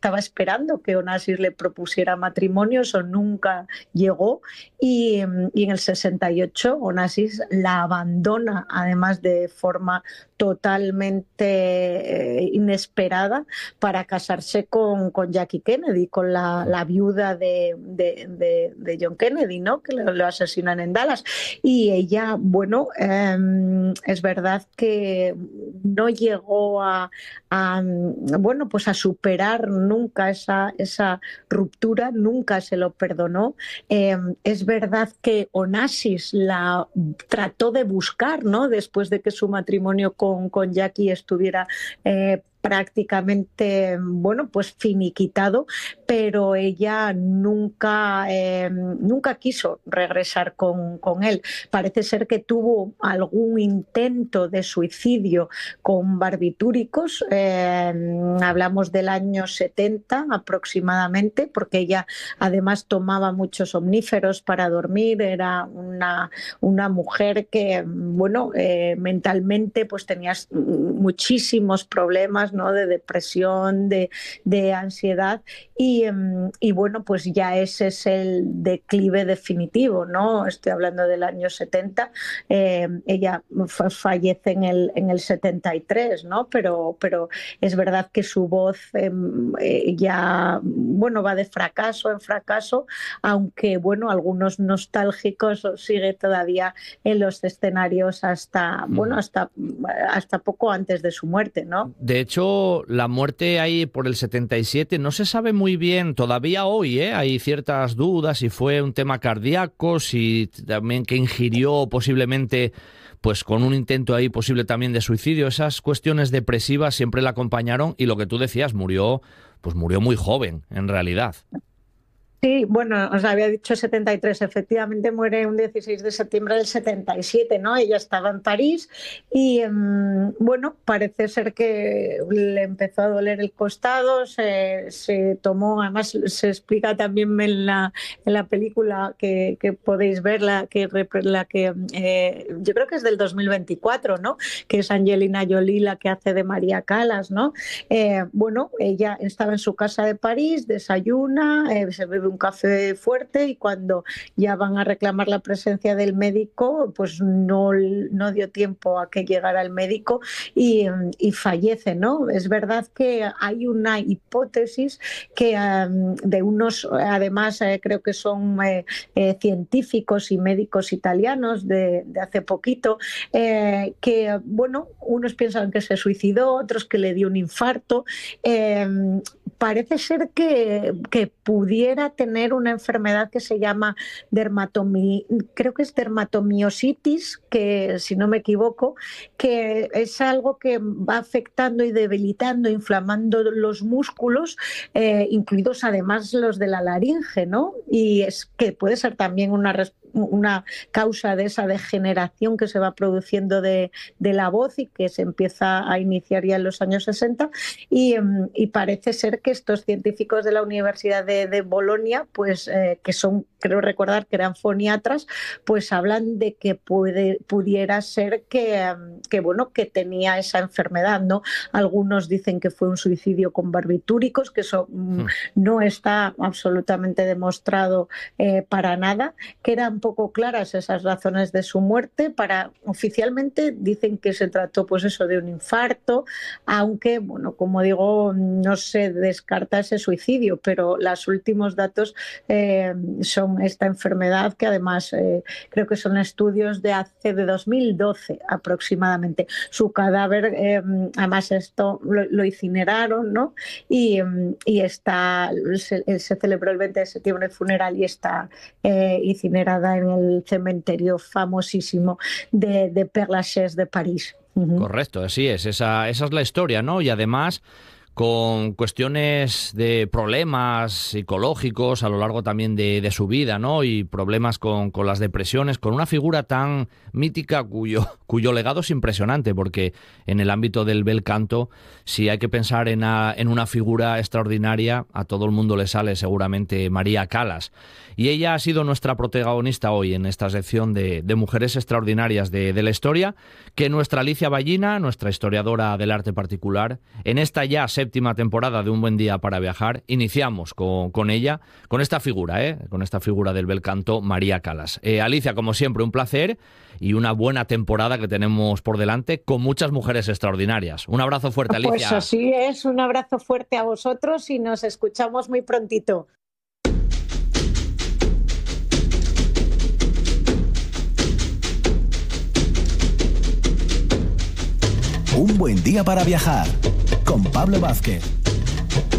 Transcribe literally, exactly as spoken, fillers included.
estaba esperando que Onassis le propusiera matrimonio, eso nunca llegó, y, y en el sesenta y ocho Onassis la abandona, además de forma totalmente eh, inesperada, para casarse con, con Jackie Kennedy, con la, la viuda de, de, de, de John Kennedy, ¿no? Que lo, lo asesinan en Dallas. Y ella, bueno, eh, es verdad que no llegó a, a, bueno, pues a superar nunca esa, esa ruptura, nunca se lo perdonó. Eh, es verdad que Onassis la trató de buscar, ¿no? Después de que su matrimonio con Con, con Jackie estuviera eh, prácticamente, bueno, pues finiquitado, pero ella nunca, eh, nunca quiso regresar con, con él. Parece ser que tuvo algún intento de suicidio con barbitúricos, eh, hablamos del año setenta aproximadamente, porque ella además tomaba muchos omníferos para dormir, era una, una mujer que, bueno, eh, mentalmente pues tenía muchísimos problemas, ¿no? De depresión, de, de ansiedad, y, y bueno, pues ya ese es el declive definitivo, ¿no? Estoy hablando del año setenta, eh, ella fallece en el, en el setenta y tres, ¿no? Pero, pero es verdad que su voz eh, ya, bueno, va de fracaso en fracaso, aunque, bueno, algunos nostálgicos sigue todavía en los escenarios hasta, bueno, hasta, hasta poco antes de su muerte, ¿no? De hecho, la muerte ahí por el setenta y siete no se sabe muy bien, todavía hoy, ¿eh? Hay ciertas dudas si fue un tema cardíaco, si también que ingirió posiblemente, pues con un intento ahí posible también de suicidio. Esas cuestiones depresivas siempre la acompañaron y lo que tú decías, murió, pues murió muy joven, en realidad. Sí, bueno, os había dicho setenta y tres, efectivamente muere un dieciséis de septiembre del setenta y siete, ¿no? Ella estaba en París y, um, bueno, parece ser que le empezó a doler el costado, se, se tomó, además se explica también en la, en la película que, que podéis ver, la que, la que eh, yo creo que es del dos mil veinticuatro, ¿no? Que es Angelina Jolie la que hace de María Callas, ¿no? Eh, bueno, ella estaba en su casa de París, desayuna, eh, se bebe un café fuerte y cuando ya van a reclamar la presencia del médico, pues no, no dio tiempo a que llegara el médico y, y fallece, ¿no? Es verdad que hay una hipótesis que um, de unos, además eh, creo que son eh, eh, científicos y médicos italianos de, de hace poquito, eh, que, bueno, unos piensan que se suicidó, otros que le dio un infarto. Eh, parece ser que, que pudiera tener una enfermedad que se llama dermatomi, creo que es dermatomiositis, que si no me equivoco, que es algo que va afectando y debilitando, inflamando los músculos, eh, incluidos además los de la laringe, ¿no? Y es que puede ser también una respuesta, una causa de esa degeneración que se va produciendo de, de la voz y que se empieza a iniciar ya en los años sesenta y, y parece ser que estos científicos de la Universidad de, de Bolonia, pues eh, que son, creo recordar que eran foniatras, pues hablan de que puede, pudiera ser que, que, bueno, que tenía esa enfermedad, ¿no? Algunos dicen que fue un suicidio con barbitúricos, que eso mm. no está absolutamente demostrado eh, para nada, que eran poco claras esas razones de su muerte. Para oficialmente dicen que se trató, pues eso, de un infarto, aunque, bueno, como digo, no se descarta ese suicidio, pero los últimos datos eh, son esta enfermedad, que además eh, creo que son estudios de hace de dos mil doce aproximadamente. Su cadáver, eh, además esto lo, lo incineraron, ¿no? Y, y está, se, se celebró el veinte de septiembre el funeral y está eh, incinerada en el cementerio famosísimo de, de Père Lachaise de París. Uh-huh. Correcto, así es, esa, esa es la historia, ¿no? Y además con cuestiones de problemas psicológicos a lo largo también de, de su vida, ¿no? Y problemas con, con las depresiones, con una figura tan mítica cuyo, cuyo legado es impresionante, porque en el ámbito del bel canto, si hay que pensar en, a, en una figura extraordinaria, a todo el mundo le sale seguramente María Callas. Y ella ha sido nuestra protagonista hoy en esta sección de, de mujeres extraordinarias de, de la historia, que nuestra Alicia Ballina, nuestra historiadora del arte particular, en esta ya séptima séptima temporada de Un buen día para viajar, iniciamos con, con ella, con esta figura, ¿eh? con esta figura del bel canto, María Callas. Eh, Alicia, como siempre, un placer y una buena temporada que tenemos por delante con muchas mujeres extraordinarias. Un abrazo fuerte, Alicia. Pues así es, un abrazo fuerte a vosotros y nos escuchamos muy prontito. Un buen día para viajar con Pablo Vázquez.